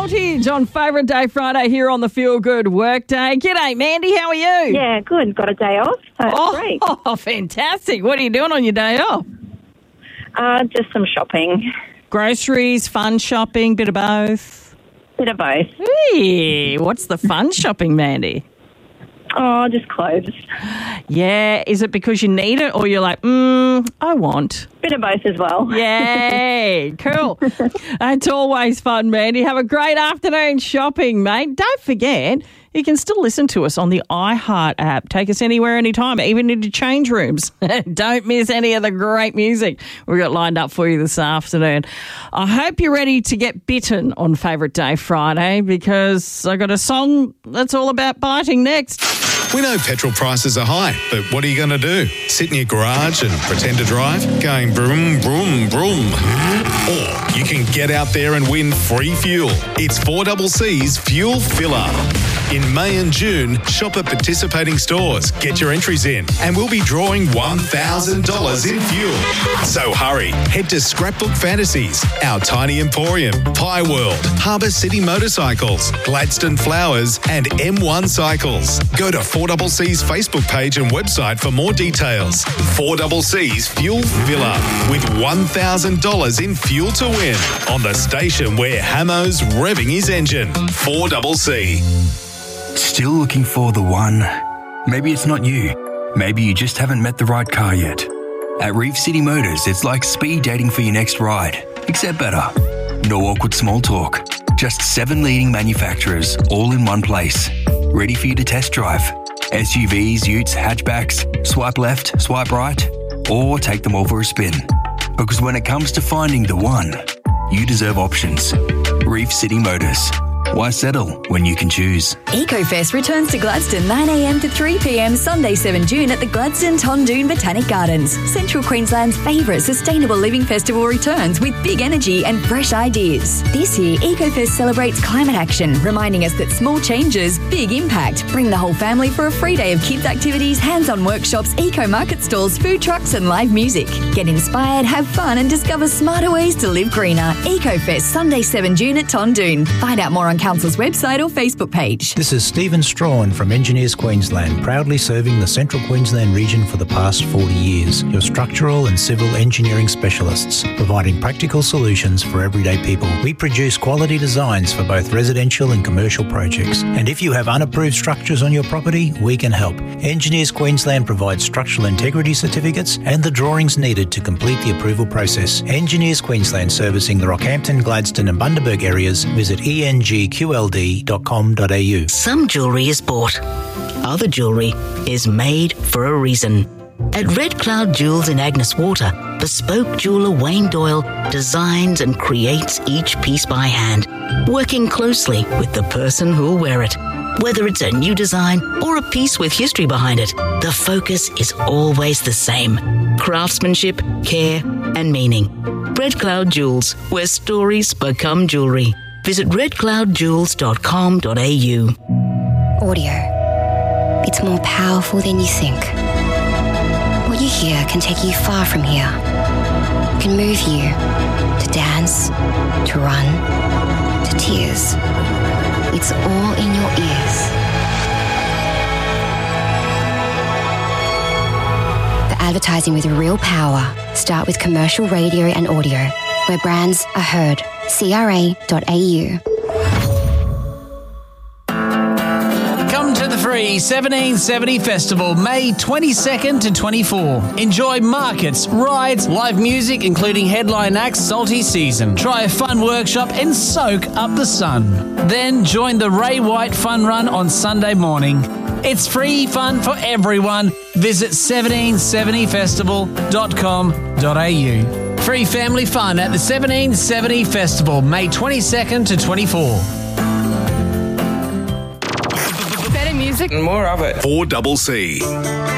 Voltage on Favourite Day Friday here on the Feel Good Workday. G'day, Mandy. How are you? Yeah, good. Got a day off. So it's great. Oh, fantastic. What are you doing on your day off? Just some shopping. Groceries, fun shopping, bit of both? Bit of both. Hey, what's the fun shopping, Mandy? Oh, just clothes. Yeah, is it because you need it or you're like, I want? Bit of both as well. Yay, cool. It's always fun, Mandy. Have a great afternoon shopping, mate. Don't forget, you can still listen to us on the iHeart app. Take us anywhere, anytime, even into change rooms. Don't miss any of the great music we've got lined up for you this afternoon. I hope you're ready to get bitten on Favourite Day Friday because I got a song that's all about biting next. We know petrol prices are high, but what are you going to do? Sit in your garage and pretend to drive? Going broom, broom, broom. Or you can get out there and win free fuel. It's 4CC's Fuel Filler. In May and June, shop at participating stores, get your entries in, and we'll be drawing $1,000 in fuel. So hurry, head to Scrapbook Fantasies, Our Tiny Emporium, Pie World, Harbour City Motorcycles, Gladstone Flowers, and M1 Cycles. Go to 4CC's Facebook page and website for more details. 4CC's Fuel Filler, with $1,000 in fuel to win on the station where Hamo's revving his engine. 4CC. Still looking for the one? Maybe it's not you. Maybe you just haven't met the right car yet. At Reef City Motors, it's like speed dating for your next ride, except better. No awkward small talk. Just 7 leading manufacturers, all in one place. Ready for you to test drive. SUVs, utes, hatchbacks, swipe left, swipe right, or take them all for a spin. Because when it comes to finding the one, you deserve options. Reef City Motors. Why settle when you can choose? EcoFest returns to Gladstone 9 a.m. to 3 p.m. Sunday 7 June at the Gladstone Tondoon Botanic Gardens. Central Queensland's favourite sustainable living festival returns with big energy and fresh ideas. This year, EcoFest celebrates climate action, reminding us that small changes, big impact. Bring the whole family for a free day of kids' activities, hands-on workshops, eco-market stalls, food trucks and live music. Get inspired, have fun and discover smarter ways to live greener. EcoFest Sunday 7 June at Tondoon. Find out more on Council's website or Facebook page. This is Stephen Strawn from Engineers Queensland, proudly serving the Central Queensland region for the past 40 years. Your structural and civil engineering specialists, providing practical solutions for everyday people. We produce quality designs for both residential and commercial projects. And if you have unapproved structures on your property, we can help. Engineers Queensland provides structural integrity certificates and the drawings needed to complete the approval process. Engineers Queensland, servicing the Rockhampton, Gladstone and Bundaberg areas. Visit engqld.com.au. Some jewellery is bought. Other jewellery is made for a reason. At Red Cloud Jewels in Agnes Water, bespoke jeweller Wayne Doyle designs and creates each piece by hand, working closely with the person who'll wear it. Whether it's a new design or a piece with history behind it, the focus is always the same. Craftsmanship, care and meaning. Red Cloud Jewels, where stories become jewellery. Visit redcloudjewels.com.au. Audio. It's more powerful than you think. What you hear can take you far from here. It can move you to dance, to run, to tears. It's all in your ears. The advertising with real power. Start with commercial radio and audio, where brands are heard. CRA.au. Come to the free 1770 Festival, May 22nd to 24. Enjoy markets, rides, live music, including headline acts, Salty Season. Try a fun workshop and soak up the sun. Then join the Ray White Fun Run on Sunday morning. It's free fun for everyone. Visit 1770festival.com.au. Free family fun at the 1770 Festival, May 22nd to 24. Better music. More of it. 4CC.